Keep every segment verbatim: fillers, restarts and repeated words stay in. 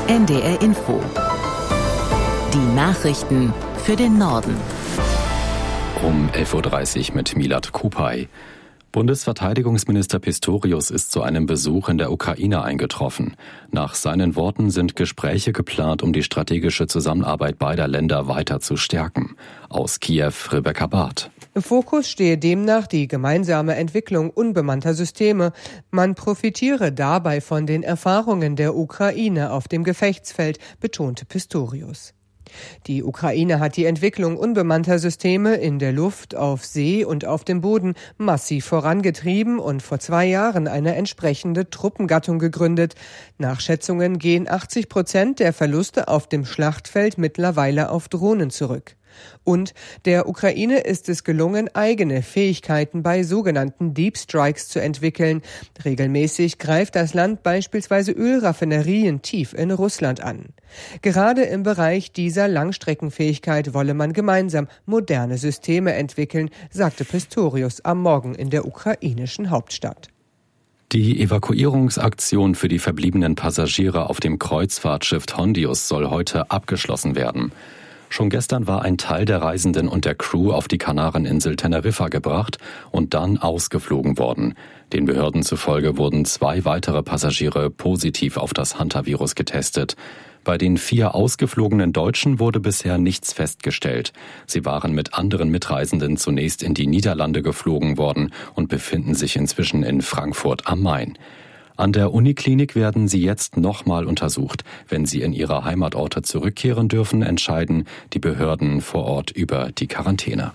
N D R Info. Die Nachrichten für den Norden. Um elf Uhr dreißig mit Milad Kupay. Bundesverteidigungsminister Pistorius ist zu einem Besuch in der Ukraine eingetroffen. Nach seinen Worten sind Gespräche geplant, um die strategische Zusammenarbeit beider Länder weiter zu stärken. Aus Kiew, Rebecca Barth. Im Fokus stehe demnach die gemeinsame Entwicklung unbemannter Systeme. Man profitiere dabei von den Erfahrungen der Ukraine auf dem Gefechtsfeld, betonte Pistorius. Die Ukraine hat die Entwicklung unbemannter Systeme in der Luft, auf See und auf dem Boden massiv vorangetrieben und vor zwei Jahren eine entsprechende Truppengattung gegründet. Nach Schätzungen gehen achtzig Prozent der Verluste auf dem Schlachtfeld mittlerweile auf Drohnen zurück. Und der Ukraine ist es gelungen, eigene Fähigkeiten bei sogenannten Deep Strikes zu entwickeln. Regelmäßig greift das Land beispielsweise Ölraffinerien tief in Russland an. Gerade im Bereich dieser Langstreckenfähigkeit wolle man gemeinsam moderne Systeme entwickeln, sagte Pistorius am Morgen in der ukrainischen Hauptstadt. Die Evakuierungsaktion für die verbliebenen Passagiere auf dem Kreuzfahrtschiff Hondius soll heute abgeschlossen werden. Schon gestern war ein Teil der Reisenden und der Crew auf die Kanareninsel Teneriffa gebracht und dann ausgeflogen worden. Den Behörden zufolge wurden zwei weitere Passagiere positiv auf das Hantavirus getestet. Bei den vier ausgeflogenen Deutschen wurde bisher nichts festgestellt. Sie waren mit anderen Mitreisenden zunächst in die Niederlande geflogen worden und befinden sich inzwischen in Frankfurt am Main. An der Uniklinik werden sie jetzt nochmal untersucht. Wenn sie in ihre Heimatorte zurückkehren dürfen, entscheiden die Behörden vor Ort über die Quarantäne.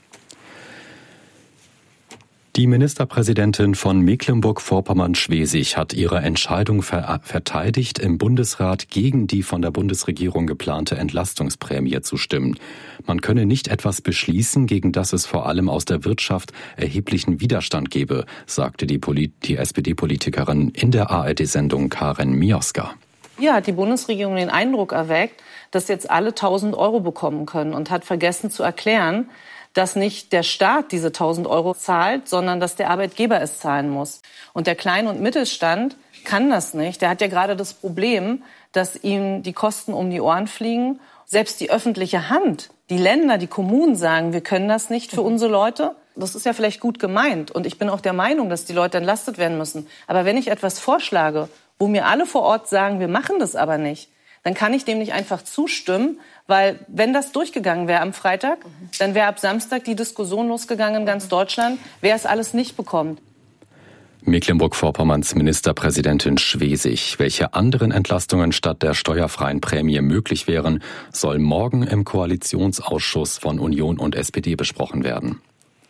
Die Ministerpräsidentin von Mecklenburg-Vorpommern-Schwesig hat ihre Entscheidung ver- verteidigt, im Bundesrat gegen die von der Bundesregierung geplante Entlastungsprämie zu stimmen. Man könne nicht etwas beschließen, gegen das es vor allem aus der Wirtschaft erheblichen Widerstand gebe, sagte die, Polit- die S P D-Politikerin in der A R D-Sendung Karen Mioska. Hier hat die Bundesregierung den Eindruck erweckt, dass jetzt alle tausend Euro bekommen können und hat vergessen zu erklären, dass nicht der Staat diese tausend Euro zahlt, sondern dass der Arbeitgeber es zahlen muss. Und der Klein- und Mittelstand kann das nicht. Der hat ja gerade das Problem, dass ihm die Kosten um die Ohren fliegen. Selbst die öffentliche Hand, die Länder, die Kommunen sagen, wir können das nicht für unsere Leute. Das ist ja vielleicht gut gemeint. Und ich bin auch der Meinung, dass die Leute entlastet werden müssen. Aber wenn ich etwas vorschlage, wo mir alle vor Ort sagen, wir machen das aber nicht, dann kann ich dem nicht einfach zustimmen, weil wenn das durchgegangen wäre am Freitag, dann wäre ab Samstag die Diskussion losgegangen in ganz Deutschland, wer es alles nicht bekommt. Mecklenburg-Vorpommerns Ministerpräsidentin Schwesig. Welche anderen Entlastungen statt der steuerfreien Prämie möglich wären, soll morgen im Koalitionsausschuss von Union und S P D besprochen werden.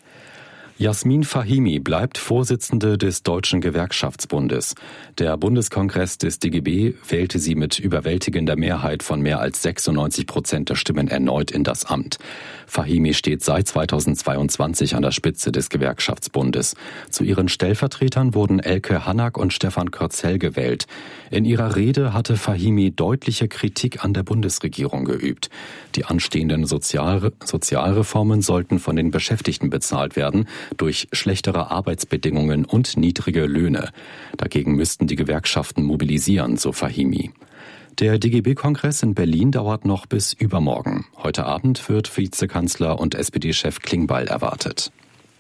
Jasmin Fahimi bleibt Vorsitzende des Deutschen Gewerkschaftsbundes. Der Bundeskongress des D G B wählte sie mit überwältigender Mehrheit von mehr als sechsundneunzig Prozent der Stimmen erneut in das Amt. Fahimi steht seit zweitausendzweiundzwanzig an der Spitze des Gewerkschaftsbundes. Zu ihren Stellvertretern wurden Elke Hannak und Stefan Körzel gewählt. In ihrer Rede hatte Fahimi deutliche Kritik an der Bundesregierung geübt. Die anstehenden Sozial- Sozialreformen sollten von den Beschäftigten bezahlt werden, durch schlechtere Arbeitsbedingungen und niedrige Löhne. Dagegen müssten die Gewerkschaften mobilisieren, so Fahimi. Der D G B-Kongress in Berlin dauert noch bis übermorgen. Heute Abend wird Vizekanzler und S P D-Chef Klingbeil erwartet.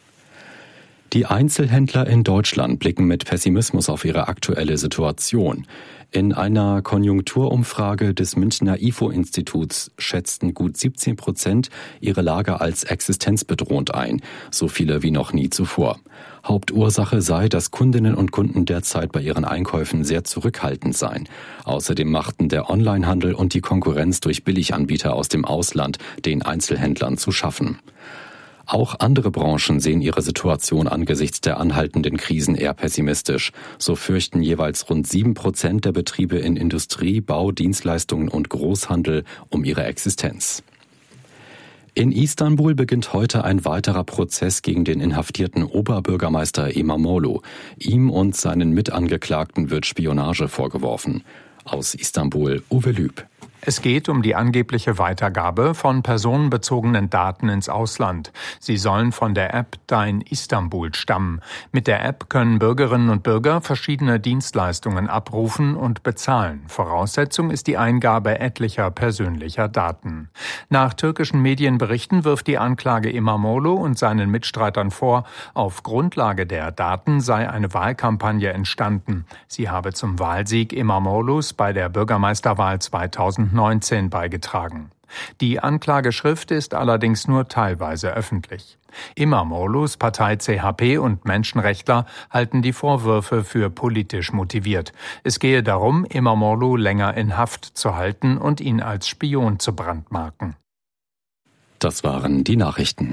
Die Einzelhändler in Deutschland blicken mit Pessimismus auf ihre aktuelle Situation. In einer Konjunkturumfrage des Münchner I F O-Instituts schätzten gut siebzehn Prozent ihre Lage als existenzbedrohend ein, so viele wie noch nie zuvor. Hauptursache sei, dass Kundinnen und Kunden derzeit bei ihren Einkäufen sehr zurückhaltend seien. Außerdem machten der Onlinehandel und die Konkurrenz durch Billiganbieter aus dem Ausland den Einzelhändlern zu schaffen. Auch andere Branchen sehen ihre Situation angesichts der anhaltenden Krisen eher pessimistisch. So fürchten jeweils rund sieben Prozent der Betriebe in Industrie, Bau, Dienstleistungen und Großhandel um ihre Existenz. In Istanbul beginnt heute ein weiterer Prozess gegen den inhaftierten Oberbürgermeister İmamoğlu. Ihm und seinen Mitangeklagten wird Spionage vorgeworfen. Aus Istanbul, Uwe Lüb. Es geht um die angebliche Weitergabe von personenbezogenen Daten ins Ausland. Sie sollen von der App Dein Istanbul stammen. Mit der App können Bürgerinnen und Bürger verschiedene Dienstleistungen abrufen und bezahlen. Voraussetzung ist die Eingabe etlicher persönlicher Daten. Nach türkischen Medienberichten wirft die Anklage İmamoğlu und seinen Mitstreitern vor, auf Grundlage der Daten sei eine Wahlkampagne entstanden. Sie habe zum Wahlsieg İmamoğlu's bei der Bürgermeisterwahl zweitausendneunzehn beigetragen. Die Anklageschrift ist allerdings nur teilweise öffentlich. İmamoğlu's Partei C H P und Menschenrechtler halten die Vorwürfe für politisch motiviert. Es gehe darum, İmamoğlu länger in Haft zu halten und ihn als Spion zu brandmarken. Das waren die Nachrichten.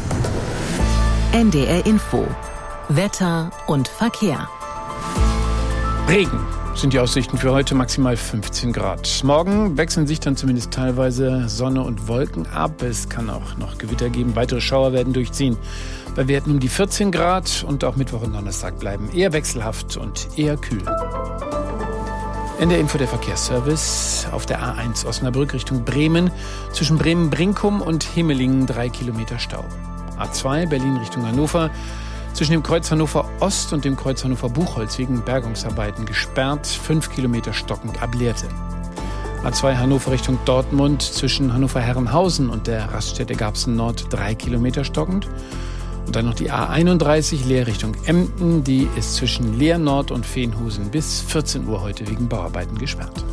N D R Info. Wetter und Verkehr. Regen sind die Aussichten für heute, maximal fünfzehn Grad. Morgen wechseln sich dann zumindest teilweise Sonne und Wolken ab. Es kann auch noch Gewitter geben. Weitere Schauer werden durchziehen. Bei Werten um die vierzehn Grad und auch Mittwoch und Donnerstag bleiben eher wechselhaft und eher kühl. In der Info der Verkehrsservice auf der A eins Osnabrück Richtung Bremen. Zwischen Bremen-Brinkum und Himmelingen drei Kilometer Stau. A zwei Berlin Richtung Hannover. Zwischen dem Kreuz Hannover Ost und dem Kreuz Hannover Buchholz wegen Bergungsarbeiten gesperrt, fünf Kilometer stockend ab Lehrte. A zwei Hannover Richtung Dortmund zwischen Hannover Herrenhausen und der Raststätte Garbsen Nord drei Kilometer stockend. Und dann noch die A einunddreißig Leer Richtung Emden, die ist zwischen Leer Nord und Veenhusen bis vierzehn Uhr heute wegen Bauarbeiten gesperrt.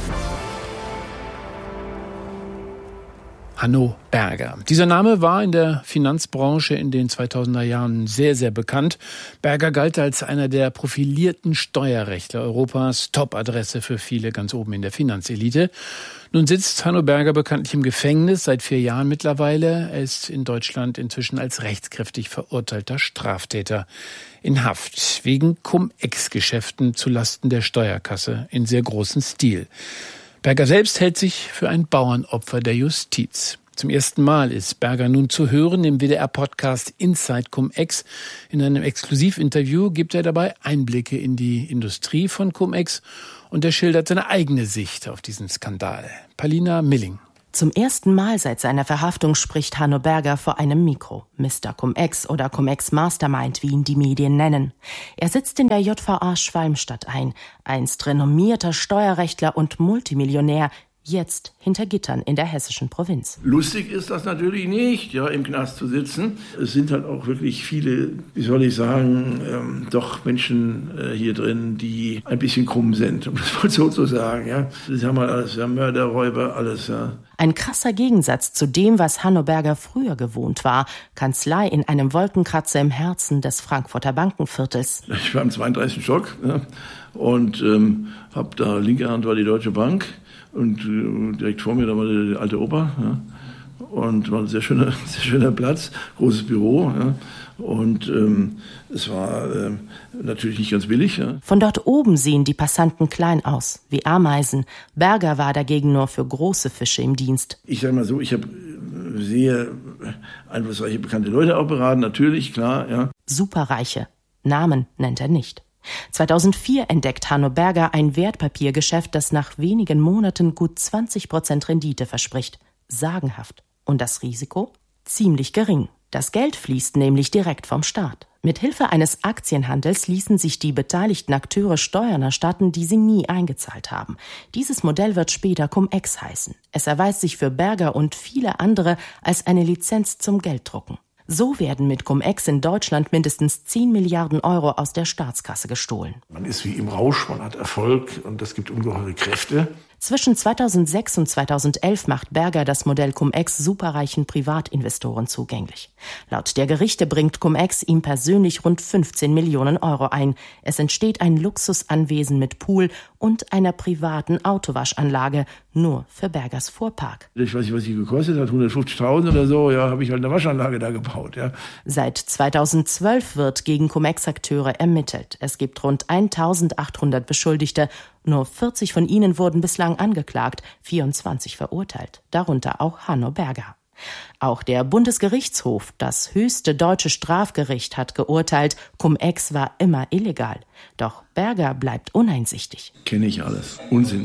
Hanno Berger. Dieser Name war in der Finanzbranche in den zweitausender Jahren sehr, sehr bekannt. Berger galt als einer der profilierten Steuerrechtler Europas, Top-Adresse für viele ganz oben in der Finanzelite. Nun sitzt Hanno Berger bekanntlich im Gefängnis, seit vier Jahren mittlerweile. Er ist in Deutschland inzwischen als rechtskräftig verurteilter Straftäter in Haft, wegen Cum-Ex-Geschäften zulasten der Steuerkasse in sehr großem Stil. Berger selbst hält sich für ein Bauernopfer der Justiz. Zum ersten Mal ist Berger nun zu hören im W D R-Podcast Inside Cum-Ex. In einem Exklusivinterview gibt er dabei Einblicke in die Industrie von Cum-Ex und er schildert seine eigene Sicht auf diesen Skandal. Palina Milling. Zum ersten Mal seit seiner Verhaftung spricht Hanno Berger vor einem Mikro. Mister Cum-Ex oder Cum-Ex Mastermind, wie ihn die Medien nennen. Er sitzt in der J V A Schwalmstadt ein, einst renommierter Steuerrechtler und Multimillionär, jetzt hinter Gittern in der hessischen Provinz. Lustig ist das natürlich nicht, ja, im Knast zu sitzen. Es sind halt auch wirklich viele, wie soll ich sagen, ähm, doch Menschen äh, hier drin, die ein bisschen krumm sind, um das mal so zu sagen. Ja. Das haben wir alles, ja, Mörder, Räuber, alles. Ja. Ein krasser Gegensatz zu dem, was Hanno Berger früher gewohnt war. Kanzlei in einem Wolkenkratzer im Herzen des Frankfurter Bankenviertels. Ich war im zweiunddreißigsten Stock, ja, und ähm, hab da, linke Hand war die Deutsche Bank. Und äh, direkt vor mir, da war die alte Oper, ja. Und war ein sehr schöner, sehr schöner Platz, großes Büro, ja. Und ähm, es war äh, natürlich nicht ganz billig. Ja. Von dort oben sehen die Passanten klein aus, wie Ameisen. Berger war dagegen nur für große Fische im Dienst. Ich sage mal so, ich habe sehr einflussreiche bekannte Leute auch beraten, natürlich, klar. Ja. Superreiche. Namen nennt er nicht. zweitausendvier entdeckt Hanno Berger ein Wertpapiergeschäft, das nach wenigen Monaten gut zwanzig Prozent Rendite verspricht. Sagenhaft. Und das Risiko? Ziemlich gering. Das Geld fließt nämlich direkt vom Staat. Mit Hilfe eines Aktienhandels ließen sich die beteiligten Akteure Steuern erstatten, die sie nie eingezahlt haben. Dieses Modell wird später Cum-Ex heißen. Es erweist sich für Berger und viele andere als eine Lizenz zum Gelddrucken. So werden mit Cum-Ex in Deutschland mindestens zehn Milliarden Euro aus der Staatskasse gestohlen. Man ist wie im Rausch, man hat Erfolg und das gibt ungeheure Kräfte. Zwischen zweitausendsechs und zweitausendelf macht Berger das Modell Cum-Ex superreichen Privatinvestoren zugänglich. Laut der Gerichte bringt Cum-Ex ihm persönlich rund fünfzehn Millionen Euro ein. Es entsteht ein Luxusanwesen mit Pool und einer privaten Autowaschanlage, nur für Bergers Fuhrpark. Ich weiß nicht, was die gekostet hat, hundertfünfzigtausend oder so, ja, habe ich halt eine Waschanlage da gebaut, ja. Seit zweitausendzwölf wird gegen Cum-Ex-Akteure ermittelt. Es gibt rund eintausendachthundert Beschuldigte. Nur vierzig von ihnen wurden bislang angeklagt, vierundzwanzig verurteilt, darunter auch Hanno Berger. Auch der Bundesgerichtshof, das höchste deutsche Strafgericht, hat geurteilt, Cum-Ex war immer illegal. Doch Berger bleibt uneinsichtig. Kenne ich alles. Unsinn.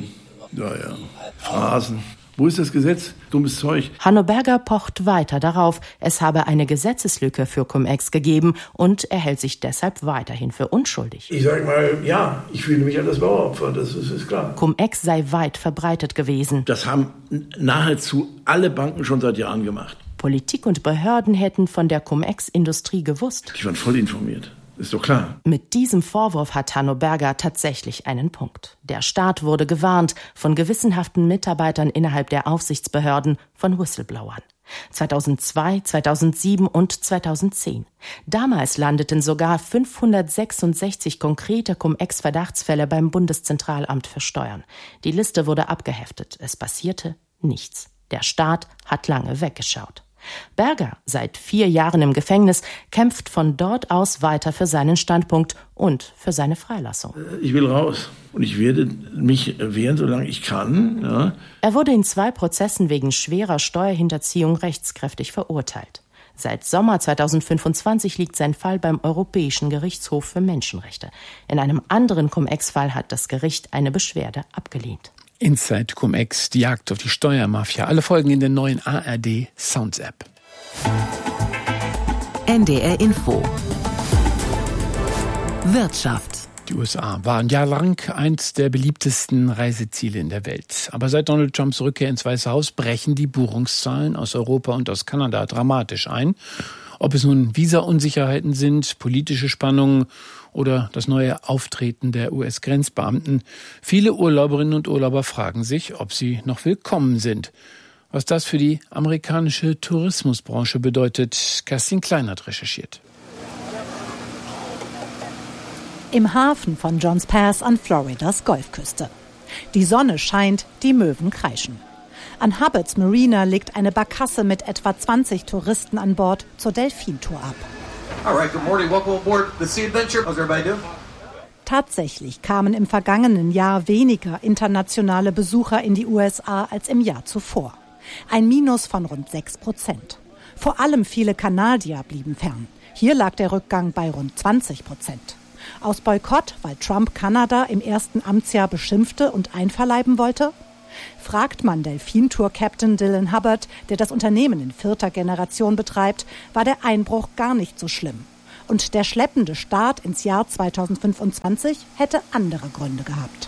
Ja, ja. Phrasen. Wo ist das Gesetz? Dummes Zeug. Hanno Berger pocht weiter darauf, es habe eine Gesetzeslücke für Cum-Ex gegeben und er hält sich deshalb weiterhin für unschuldig. Ich sage mal, ja, ich fühle mich als Bauopfer, das ist, ist klar. Cum-Ex sei weit verbreitet gewesen. Das haben nahezu alle Banken schon seit Jahren gemacht. Politik und Behörden hätten von der Cum-Ex-Industrie gewusst. Die waren voll informiert. Ist doch klar. Mit diesem Vorwurf hat Hanno Berger tatsächlich einen Punkt. Der Staat wurde gewarnt von gewissenhaften Mitarbeitern innerhalb der Aufsichtsbehörden, von Whistleblowern. zweitausendzwei, zweitausendsieben und zweitausendzehn. Damals landeten sogar fünfhundertsechsundsechzig konkrete Cum-Ex-Verdachtsfälle beim Bundeszentralamt für Steuern. Die Liste wurde abgeheftet. Es passierte nichts. Der Staat hat lange weggeschaut. Berger, seit vier Jahren im Gefängnis, kämpft von dort aus weiter für seinen Standpunkt und für seine Freilassung. Ich will raus und ich werde mich wehren, solange ich kann. Ja. Er wurde in zwei Prozessen wegen schwerer Steuerhinterziehung rechtskräftig verurteilt. Seit Sommer zweitausendfünfundzwanzig liegt sein Fall beim Europäischen Gerichtshof für Menschenrechte. In einem anderen Cum-Ex-Fall hat das Gericht eine Beschwerde abgelehnt. Inside Cum-Ex, die Jagd auf die Steuermafia. Alle Folgen in der neuen A R D Sounds App. N D R Info. Wirtschaft. Die U S A waren jahrelang eins der beliebtesten Reiseziele in der Welt. Aber seit Donald Trumps Rückkehr ins Weiße Haus brechen die Buchungszahlen aus Europa und aus Kanada dramatisch ein. Ob es nun Visa-Unsicherheiten sind, politische Spannungen oder das neue Auftreten der U S-Grenzbeamten. Viele Urlauberinnen und Urlauber fragen sich, ob sie noch willkommen sind. Was das für die amerikanische Tourismusbranche bedeutet, Kerstin Kleinert recherchiert. Im Hafen von Johns Pass an Floridas Golfküste. Die Sonne scheint, die Möwen kreischen. An Hubbards Marina legt eine Barkasse mit etwa zwanzig Touristen an Bord zur Delfintour ab. All right, good morning. Welcome aboard the Sea Adventure. How's everybody doing? Tatsächlich kamen im vergangenen Jahr weniger internationale Besucher in die U S A als im Jahr zuvor. Ein Minus von rund sechs Prozent. Vor allem viele Kanadier blieben fern. Hier lag der Rückgang bei rund zwanzig Prozent. Aus Boykott, weil Trump Kanada im ersten Amtsjahr beschimpfte und einverleiben wollte? Fragt man Delfintour-Captain Dylan Hubbard, der das Unternehmen in vierter Generation betreibt, war der Einbruch gar nicht so schlimm. Und der schleppende Start ins Jahr zweitausendfünfundzwanzig hätte andere Gründe gehabt.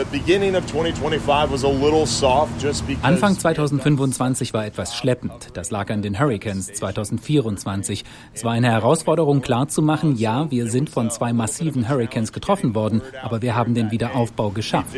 Anfang zweitausendfünfundzwanzig war etwas schleppend. Das lag an den Hurricanes zweitausendvierundzwanzig. Es war eine Herausforderung klarzumachen, ja, wir sind von zwei massiven Hurricanes getroffen worden, aber wir haben den Wiederaufbau geschafft.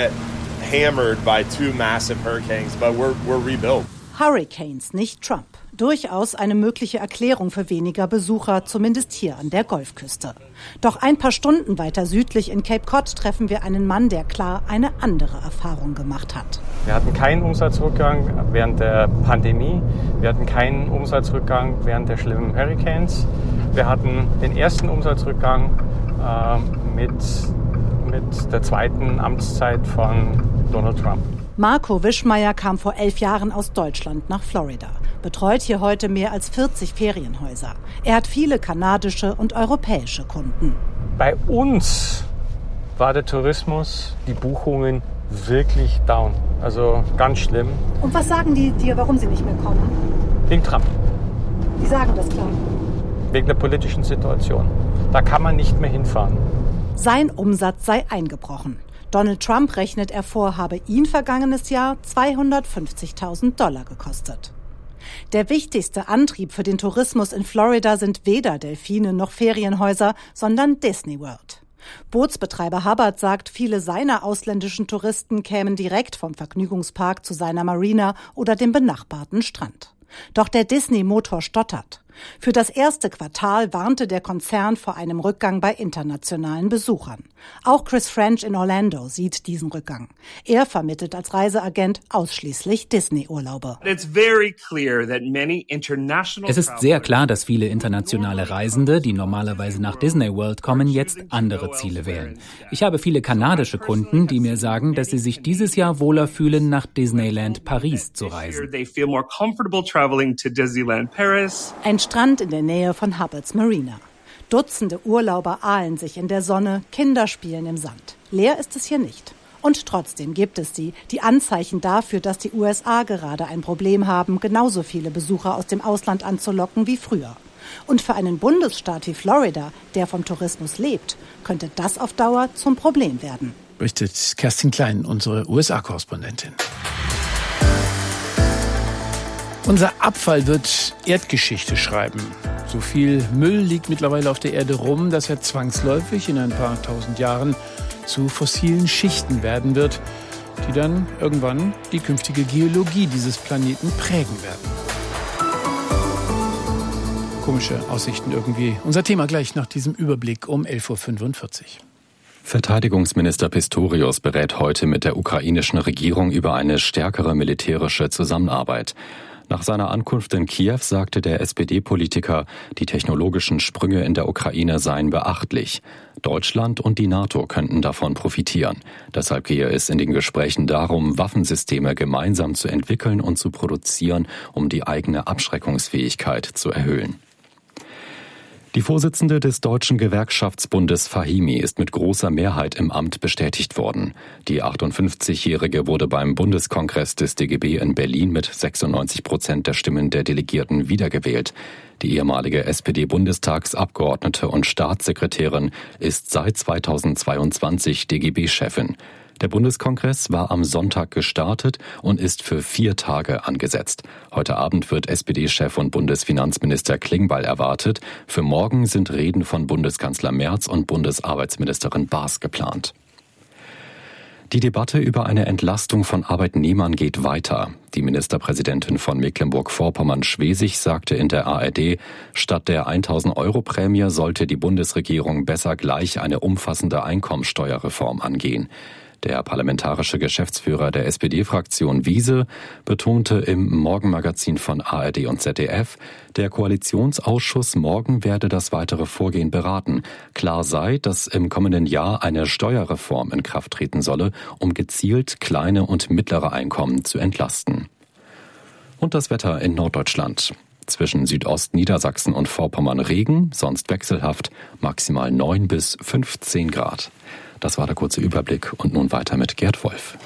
Hurricanes, nicht Trump. Durchaus eine mögliche Erklärung für weniger Besucher, zumindest hier an der Golfküste. Doch ein paar Stunden weiter südlich in Cape Cod treffen wir einen Mann, der klar eine andere Erfahrung gemacht hat. Wir hatten keinen Umsatzrückgang während der Pandemie. Wir hatten keinen Umsatzrückgang während der schlimmen Hurricanes. Wir hatten den ersten Umsatzrückgang äh, mit, mit der zweiten Amtszeit von Donald Trump. Marco Wischmeier kam vor elf Jahren aus Deutschland nach Florida, betreut hier heute mehr als vierzig Ferienhäuser. Er hat viele kanadische und europäische Kunden. Bei uns war der Tourismus, die Buchungen wirklich down, also ganz schlimm. Und was sagen die dir, warum sie nicht mehr kommen? Wegen Trump. Die sagen das klar. Wegen der politischen Situation. Da kann man nicht mehr hinfahren. Sein Umsatz sei eingebrochen. Donald Trump rechnet er vor, habe ihn vergangenes Jahr zweihundertfünfzigtausend Dollar gekostet. Der wichtigste Antrieb für den Tourismus in Florida sind weder Delfine noch Ferienhäuser, sondern Disney World. Bootsbetreiber Hubbard sagt, viele seiner ausländischen Touristen kämen direkt vom Vergnügungspark zu seiner Marina oder dem benachbarten Strand. Doch der Disney-Motor stottert. Für das erste Quartal warnte der Konzern vor einem Rückgang bei internationalen Besuchern. Auch Chris French in Orlando sieht diesen Rückgang. Er vermittelt als Reiseagent ausschließlich Disney-Urlaube. Es ist sehr klar, dass viele internationale Reisende, die normalerweise nach Disney World kommen, jetzt andere Ziele wählen. Ich habe viele kanadische Kunden, die mir sagen, dass sie sich dieses Jahr wohler fühlen, nach Disneyland Paris zu reisen. Ein Strand in der Nähe von Hubbards Marina. Dutzende Urlauber ahlen sich in der Sonne, Kinder spielen im Sand. Leer ist es hier nicht. Und trotzdem gibt es sie, die Anzeichen dafür, dass die U S A gerade ein Problem haben, genauso viele Besucher aus dem Ausland anzulocken wie früher. Und für einen Bundesstaat wie Florida, der vom Tourismus lebt, könnte das auf Dauer zum Problem werden. Berichtet Kerstin Klein, unsere U S A-Korrespondentin. Unser Abfall wird Erdgeschichte schreiben. So viel Müll liegt mittlerweile auf der Erde rum, dass er zwangsläufig in ein paar tausend Jahren zu fossilen Schichten werden wird, die dann irgendwann die künftige Geologie dieses Planeten prägen werden. Komische Aussichten irgendwie. Unser Thema gleich nach diesem Überblick um elf Uhr fünfundvierzig. Verteidigungsminister Pistorius berät heute mit der ukrainischen Regierung über eine stärkere militärische Zusammenarbeit. Nach seiner Ankunft in Kiew sagte der S P D-Politiker, die technologischen Sprünge in der Ukraine seien beachtlich. Deutschland und die NATO könnten davon profitieren. Deshalb gehe es in den Gesprächen darum, Waffensysteme gemeinsam zu entwickeln und zu produzieren, um die eigene Abschreckungsfähigkeit zu erhöhen. Die Vorsitzende des Deutschen Gewerkschaftsbundes Fahimi ist mit großer Mehrheit im Amt bestätigt worden. Die achtundfünfzigjährige wurde beim Bundeskongress des D G B in Berlin mit sechsundneunzig Prozent der Stimmen der Delegierten wiedergewählt. Die ehemalige S P D-Bundestagsabgeordnete und Staatssekretärin ist seit zweitausendzweiundzwanzig D G B-Chefin. Der Bundeskongress war am Sonntag gestartet und ist für vier Tage angesetzt. Heute Abend wird S P D-Chef und Bundesfinanzminister Klingbeil erwartet. Für morgen sind Reden von Bundeskanzler Merz und Bundesarbeitsministerin Baas geplant. Die Debatte über eine Entlastung von Arbeitnehmern geht weiter. Die Ministerpräsidentin von Mecklenburg-Vorpommern-Schwesig sagte in der A R D, statt der tausend Euro Prämie sollte die Bundesregierung besser gleich eine umfassende Einkommensteuerreform angehen. Der parlamentarische Geschäftsführer der S P D-Fraktion Wiese betonte im Morgenmagazin von A R D und Z D F, der Koalitionsausschuss morgen werde das weitere Vorgehen beraten. Klar sei, dass im kommenden Jahr eine Steuerreform in Kraft treten solle, um gezielt kleine und mittlere Einkommen zu entlasten. Und das Wetter in Norddeutschland. Zwischen Südostniedersachsen und Vorpommern Regen, sonst wechselhaft, maximal neun bis fünfzehn Grad. Das war der kurze Überblick und nun weiter mit Gerd Wolf.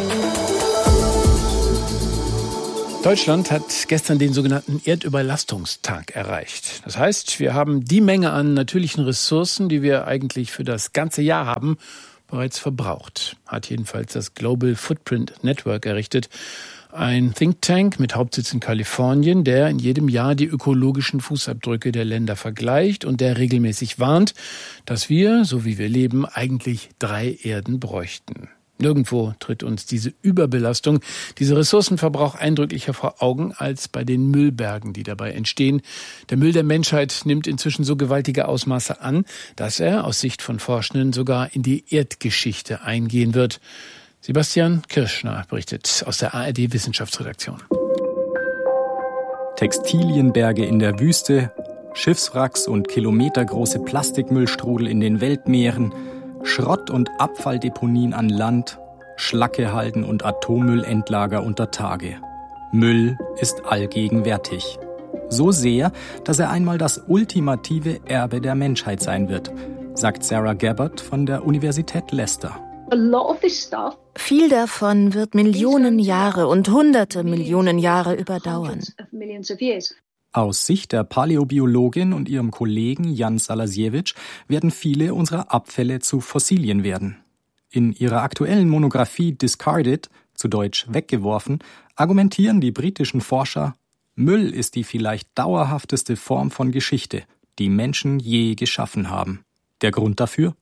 Deutschland hat gestern den sogenannten Erdüberlastungstag erreicht. Das heißt, wir haben die Menge an natürlichen Ressourcen, die wir eigentlich für das ganze Jahr haben, bereits verbraucht. Hat jedenfalls das Global Footprint Network errichtet. Ein Think Tank mit Hauptsitz in Kalifornien, der in jedem Jahr die ökologischen Fußabdrücke der Länder vergleicht und der regelmäßig warnt, dass wir, so wie wir leben, eigentlich drei Erden bräuchten. Nirgendwo tritt uns diese Überbelastung, dieser Ressourcenverbrauch eindrücklicher vor Augen als bei den Müllbergen, die dabei entstehen. Der Müll der Menschheit nimmt inzwischen so gewaltige Ausmaße an, dass er aus Sicht von Forschenden sogar in die Erdgeschichte eingehen wird. Sebastian Kirschner berichtet aus der A R D-Wissenschaftsredaktion. Textilienberge in der Wüste, Schiffswracks und kilometergroße Plastikmüllstrudel in den Weltmeeren, Schrott- und Abfalldeponien an Land, Schlackehalden und Atommüllendlager unter Tage. Müll ist allgegenwärtig. So sehr, dass er einmal das ultimative Erbe der Menschheit sein wird, sagt Sarah Gabbard von der Universität Leicester. Viel davon wird Millionen Jahre und hunderte Millionen Jahre überdauern. Aus Sicht der Paläobiologin und ihrem Kollegen Jan Salasiewicz werden viele unserer Abfälle zu Fossilien werden. In ihrer aktuellen Monographie Discarded, zu Deutsch weggeworfen, argumentieren die britischen Forscher, Müll ist die vielleicht dauerhafteste Form von Geschichte, die Menschen je geschaffen haben. Der Grund dafür?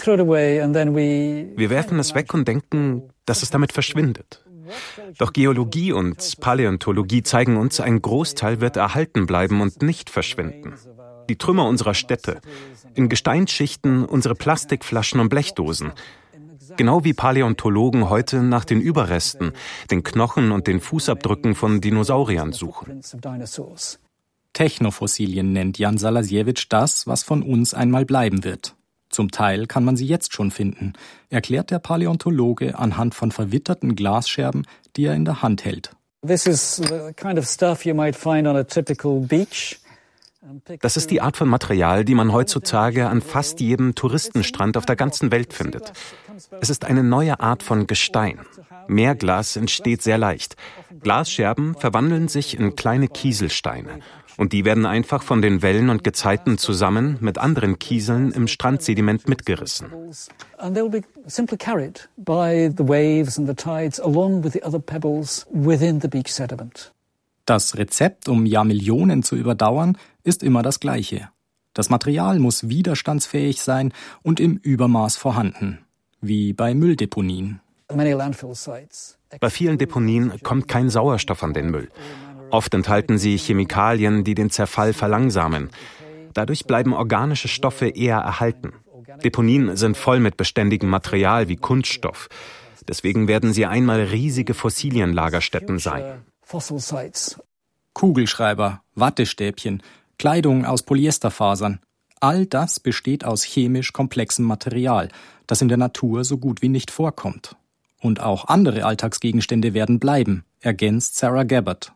Wir werfen es weg und denken, dass es damit verschwindet. Doch Geologie und Paläontologie zeigen uns, ein Großteil wird erhalten bleiben und nicht verschwinden. Die Trümmer unserer Städte, in Gesteinsschichten unsere Plastikflaschen und Blechdosen. Genau wie Paläontologen heute nach den Überresten, den Knochen und den Fußabdrücken von Dinosauriern suchen. Technofossilien nennt Jan Salasiewicz das, was von uns einmal bleiben wird. Zum Teil kann man sie jetzt schon finden, erklärt der Paläontologe anhand von verwitterten Glasscherben, die er in der Hand hält. This is the kind of stuff you might find on a typical beach. Das ist die Art von Material, die man heutzutage an fast jedem Touristenstrand auf der ganzen Welt findet. Es ist eine neue Art von Gestein. Meerglas entsteht sehr leicht. Glasscherben verwandeln sich in kleine Kieselsteine. Und die werden einfach von den Wellen und Gezeiten zusammen mit anderen Kieseln im Strandsediment mitgerissen. And they will be simply carried by the waves and the tides along with the other pebbles within the beach sediment. Das Rezept, um Jahrmillionen zu überdauern, ist immer das gleiche. Das Material muss widerstandsfähig sein und im Übermaß vorhanden, wie bei Mülldeponien. Bei vielen Deponien kommt kein Sauerstoff an den Müll. Oft enthalten sie Chemikalien, die den Zerfall verlangsamen. Dadurch bleiben organische Stoffe eher erhalten. Deponien sind voll mit beständigem Material wie Kunststoff. Deswegen werden sie einmal riesige Fossilienlagerstätten sein. Kugelschreiber, Wattestäbchen, Kleidung aus Polyesterfasern. All das besteht aus chemisch komplexem Material, das in der Natur so gut wie nicht vorkommt. Und auch andere Alltagsgegenstände werden bleiben, ergänzt Sarah Gabbard.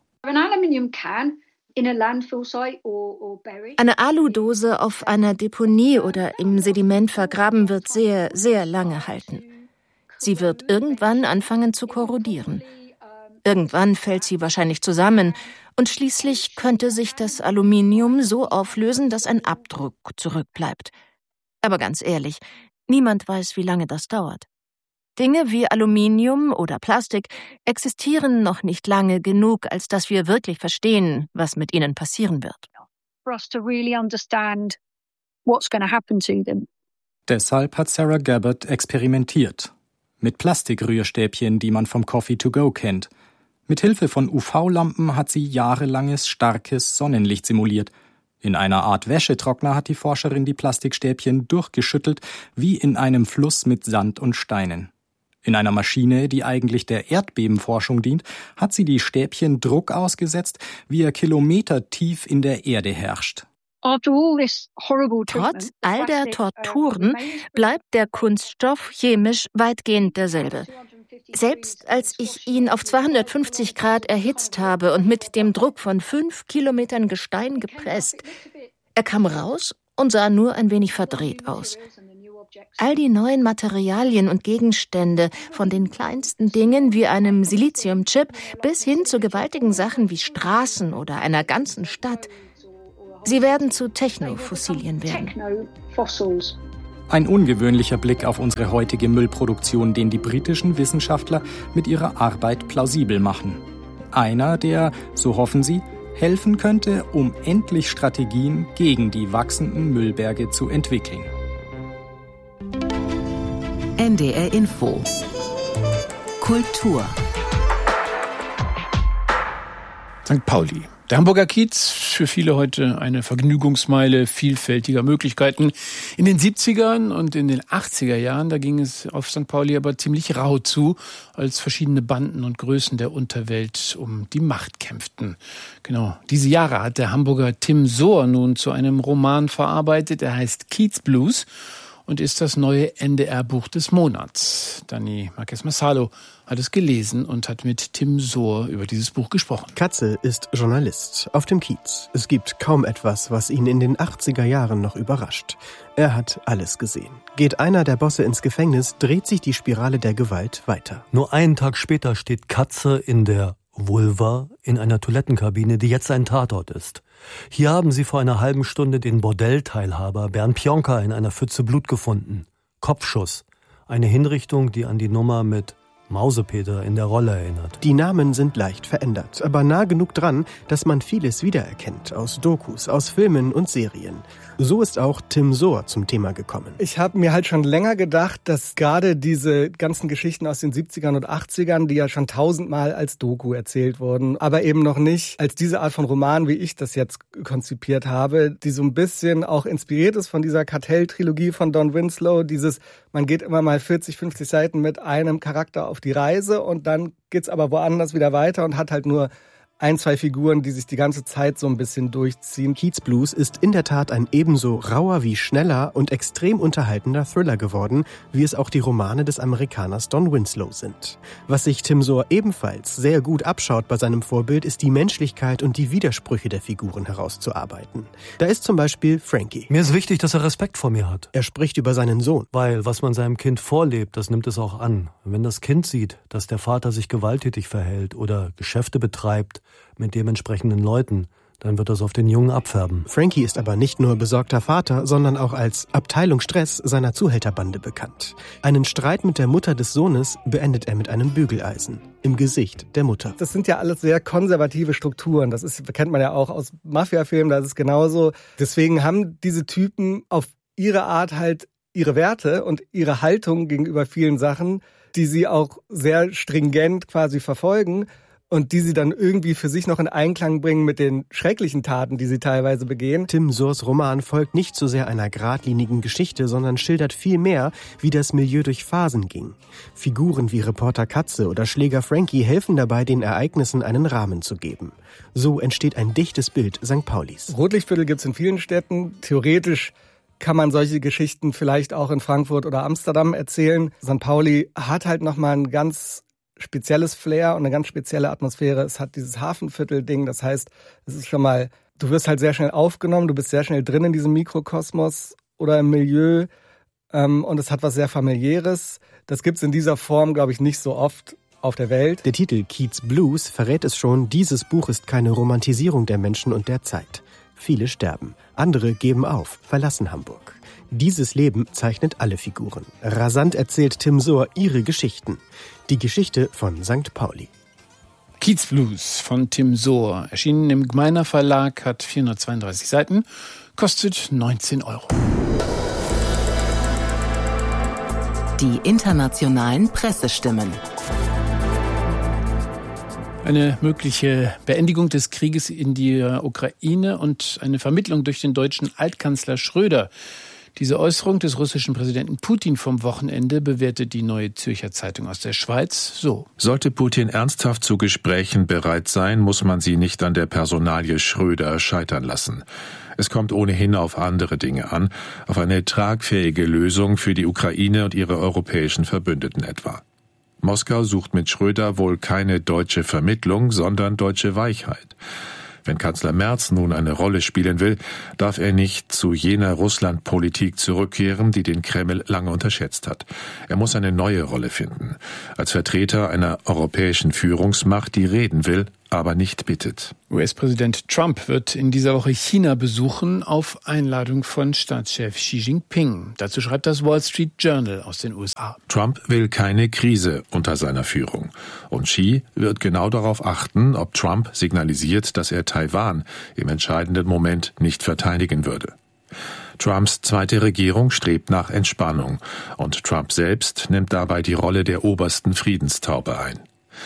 Eine Aludose auf einer Deponie oder im Sediment vergraben wird sehr, sehr lange halten. Sie wird irgendwann anfangen zu korrodieren. Irgendwann fällt sie wahrscheinlich zusammen und schließlich könnte sich das Aluminium so auflösen, dass ein Abdruck zurückbleibt. Aber ganz ehrlich, niemand weiß, wie lange das dauert. Dinge wie Aluminium oder Plastik existieren noch nicht lange genug, als dass wir wirklich verstehen, was mit ihnen passieren wird. Deshalb hat Sarah Gabbard experimentiert. Mit Plastikrührstäbchen, die man vom Coffee to go kennt. Mit Hilfe von U V-Lampen hat sie jahrelanges, starkes Sonnenlicht simuliert. In einer Art Wäschetrockner hat die Forscherin die Plastikstäbchen durchgeschüttelt, wie in einem Fluss mit Sand und Steinen. In einer Maschine, die eigentlich der Erdbebenforschung dient, hat sie die Stäbchen Druck ausgesetzt, wie er kilometertief in der Erde herrscht. Trotz all der Torturen bleibt der Kunststoff chemisch weitgehend derselbe. Selbst als ich ihn auf zweihundertfünfzig Grad erhitzt habe und mit dem Druck von fünf Kilometern Gestein gepresst, er kam raus und sah nur ein wenig verdreht aus. All die neuen Materialien und Gegenstände, von den kleinsten Dingen wie einem Siliziumchip bis hin zu gewaltigen Sachen wie Straßen oder einer ganzen Stadt, sie werden zu Technofossilien werden. Ein ungewöhnlicher Blick auf unsere heutige Müllproduktion, den die britischen Wissenschaftler mit ihrer Arbeit plausibel machen. Einer, der, so hoffen sie, helfen könnte, um endlich Strategien gegen die wachsenden Müllberge zu entwickeln. N D R Info Kultur Sankt Pauli. Der Hamburger Kiez, für viele heute eine Vergnügungsmeile vielfältiger Möglichkeiten. In den siebzigern und in den achtziger Jahren, da ging es auf Sankt Pauli aber ziemlich rau zu, als verschiedene Banden und Größen der Unterwelt um die Macht kämpften. Genau, diese Jahre hat der Hamburger Tim Sohr nun zu einem Roman verarbeitet, der heißt Kiez Blues und ist das neue N D R-Buch des Monats. Dani Marquez-Massalo hat es gelesen und hat mit Tim Sohr über dieses Buch gesprochen. Katze ist Journalist auf dem Kiez. Es gibt kaum etwas, was ihn in den achtziger Jahren noch überrascht. Er hat alles gesehen. Geht einer der Bosse ins Gefängnis, dreht sich die Spirale der Gewalt weiter. Nur einen Tag später steht Katze in der Vulva in einer Toilettenkabine, die jetzt ein Tatort ist. Hier haben sie vor einer halben Stunde den Bordellteilhaber Bernd Pionka in einer Pfütze Blut gefunden. Kopfschuss. Eine Hinrichtung, die an die Nummer mit Mausepeter in der Rolle erinnert. Die Namen sind leicht verändert, aber nah genug dran, dass man vieles wiedererkennt aus Dokus, aus Filmen und Serien. So ist auch Tim Sohr zum Thema gekommen. Ich habe mir halt schon länger gedacht, dass gerade diese ganzen Geschichten aus den siebzigern und achtzigern, die ja schon tausendmal als Doku erzählt wurden, aber eben noch nicht als diese Art von Roman, wie ich das jetzt konzipiert habe, die so ein bisschen auch inspiriert ist von dieser Kartell-Trilogie von Don Winslow, dieses, man geht immer mal vierzig, fünfzig Seiten mit einem Charakter auf die Reise und dann geht's aber woanders wieder weiter und hat halt nur ein, zwei Figuren, die sich die ganze Zeit so ein bisschen durchziehen. Keats Blues ist in der Tat ein ebenso rauer wie schneller und extrem unterhaltender Thriller geworden, wie es auch die Romane des Amerikaners Don Winslow sind. Was sich Tim Soar ebenfalls sehr gut abschaut bei seinem Vorbild, ist die Menschlichkeit und die Widersprüche der Figuren herauszuarbeiten. Da ist zum Beispiel Frankie. Mir ist wichtig, dass er Respekt vor mir hat. Er spricht über seinen Sohn. Weil was man seinem Kind vorlebt, das nimmt es auch an. Wenn das Kind sieht, dass der Vater sich gewalttätig verhält oder Geschäfte betreibt mit dementsprechenden Leuten, dann wird das auf den Jungen abfärben. Frankie ist aber nicht nur besorgter Vater, sondern auch als Abteilung Stress seiner Zuhälterbande bekannt. Einen Streit mit der Mutter des Sohnes beendet er mit einem Bügeleisen im Gesicht der Mutter. Das sind ja alles sehr konservative Strukturen. Das ist, kennt man ja auch aus Mafia-Filmen, da ist es genauso. Deswegen haben diese Typen auf ihre Art halt ihre Werte und ihre Haltung gegenüber vielen Sachen, die sie auch sehr stringent quasi verfolgen. Und die sie dann irgendwie für sich noch in Einklang bringen mit den schrecklichen Taten, die sie teilweise begehen. Tim Soars Roman folgt nicht so sehr einer geradlinigen Geschichte, sondern schildert viel mehr, wie das Milieu durch Phasen ging. Figuren wie Reporter Katze oder Schläger Frankie helfen dabei, den Ereignissen einen Rahmen zu geben. So entsteht ein dichtes Bild Sankt Paulis. Rotlichtviertel gibt's in vielen Städten. Theoretisch kann man solche Geschichten vielleicht auch in Frankfurt oder Amsterdam erzählen. Sankt Pauli hat halt nochmal ein ganz spezielles Flair und eine ganz spezielle Atmosphäre. Es hat dieses Hafenviertel-Ding, das heißt, es ist schon mal, du wirst halt sehr schnell aufgenommen, du bist sehr schnell drin in diesem Mikrokosmos oder im Milieu ähm, und es hat was sehr Familiäres. Das gibt's in dieser Form, glaube ich, nicht so oft auf der Welt. Der Titel Keats Blues verrät es schon, dieses Buch ist keine Romantisierung der Menschen und der Zeit. Viele sterben, andere geben auf, verlassen Hamburg. Dieses Leben zeichnet alle Figuren. Rasant erzählt Tim Soar ihre Geschichten. Die Geschichte von Sankt Pauli. Keats Blues von Tim Soar, erschienen im Gmeiner Verlag, hat vierhundertzweiunddreißig Seiten, kostet neunzehn Euro. Die internationalen Pressestimmen. Eine mögliche Beendigung des Krieges in der Ukraine und eine Vermittlung durch den deutschen Altkanzler Schröder. Diese Äußerung des russischen Präsidenten Putin vom Wochenende bewertet die Neue Zürcher Zeitung aus der Schweiz so. Sollte Putin ernsthaft zu Gesprächen bereit sein, muss man sie nicht an der Personalie Schröder scheitern lassen. Es kommt ohnehin auf andere Dinge an, auf eine tragfähige Lösung für die Ukraine und ihre europäischen Verbündeten etwa. Moskau sucht mit Schröder wohl keine deutsche Vermittlung, sondern deutsche Weichheit. Wenn Kanzler Merz nun eine Rolle spielen will, darf er nicht zu jener Russlandpolitik zurückkehren, die den Kreml lange unterschätzt hat. Er muss eine neue Rolle finden, als Vertreter einer europäischen Führungsmacht, die reden will, aber nicht bittet. U S-Präsident Trump wird in dieser Woche China besuchen, auf Einladung von Staatschef Xi Jinping. Dazu schreibt das Wall Street Journal aus den U S A. Trump will keine Krise unter seiner Führung. Und Xi wird genau darauf achten, ob Trump signalisiert, dass er Taiwan im entscheidenden Moment nicht verteidigen würde. Trumps zweite Regierung strebt nach Entspannung und Trump selbst nimmt dabei die Rolle der obersten Friedenstaube ein.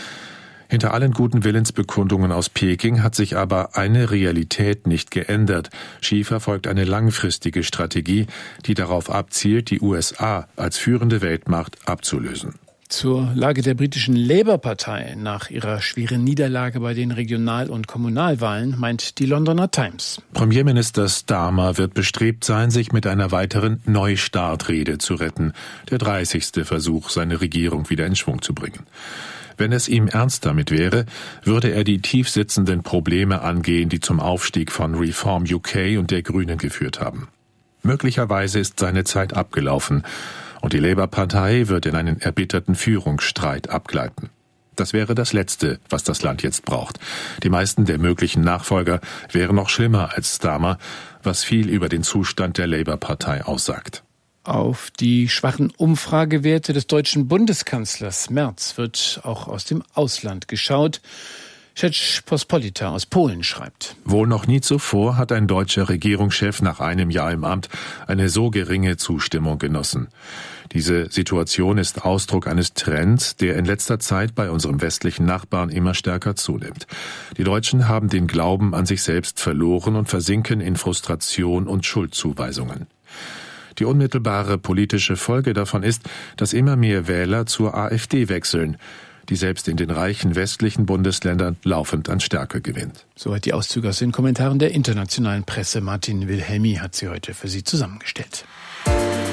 Hinter allen guten Willensbekundungen aus Peking hat sich aber eine Realität nicht geändert. Xi verfolgt eine langfristige Strategie, die darauf abzielt, die U S A als führende Weltmacht abzulösen. Zur Lage der britischen Labour-Partei nach ihrer schweren Niederlage bei den Regional- und Kommunalwahlen meint die Londoner Times. Premierminister Starmer wird bestrebt sein, sich mit einer weiteren Neustartrede zu retten. Der dreißigste Versuch, seine Regierung wieder in Schwung zu bringen. Wenn es ihm ernst damit wäre, würde er die tiefsitzenden Probleme angehen, die zum Aufstieg von Reform U K und der Grünen geführt haben. Möglicherweise ist seine Zeit abgelaufen und die Labour-Partei wird in einen erbitterten Führungsstreit abgleiten. Das wäre das Letzte, was das Land jetzt braucht. Die meisten der möglichen Nachfolger wären noch schlimmer als Starmer, was viel über den Zustand der Labour-Partei aussagt. Auf die schwachen Umfragewerte des deutschen Bundeskanzlers Merz wird auch aus dem Ausland geschaut. Rzeczpospolita aus Polen schreibt. Wohl noch nie zuvor hat ein deutscher Regierungschef nach einem Jahr im Amt eine so geringe Zustimmung genossen. Diese Situation ist Ausdruck eines Trends, der in letzter Zeit bei unserem westlichen Nachbarn immer stärker zunimmt. Die Deutschen haben den Glauben an sich selbst verloren und versinken in Frustration und Schuldzuweisungen. Die unmittelbare politische Folge davon ist, dass immer mehr Wähler zur AfD wechseln. die selbst in den reichen westlichen Bundesländern laufend an Stärke gewinnt. Soweit die Auszüge aus den Kommentaren der internationalen Presse. Martin Wilhelmi hat sie heute für Sie zusammengestellt.